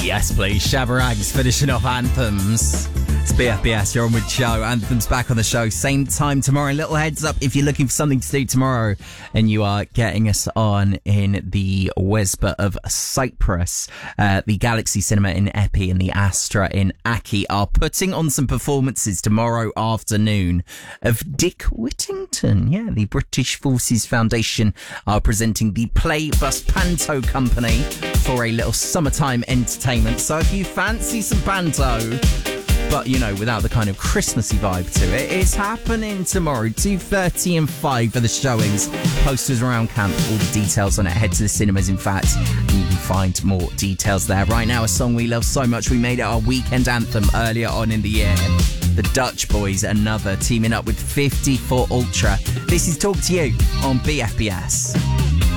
Yes, please. Shabba Ranks finishing off Anthems. It's BFBS, you're on with Joe. Anthems back on the show, same time tomorrow. Little heads up if you're looking for something to do tomorrow and you are getting us on in the Wesba of Cyprus. The Galaxy Cinema in Epi and the Astra in Aki are putting on some performances tomorrow afternoon of Dick Whittington. Yeah, the British Forces Foundation are presenting the Play Bus Panto Company for a little summertime entertainment. So if you fancy some panto, but, you know, without the kind of Christmassy vibe to it, it's happening tomorrow, 2:30 and 5 for the showings. Posters around camp, all the details on it. Head to the cinemas, in fact, and you can find more details there. Right now, a song we love so much, we made it our weekend anthem earlier on in the year. The Dutch Boys, another, teaming up with 54 Ultra. This is Talk to You on BFBS.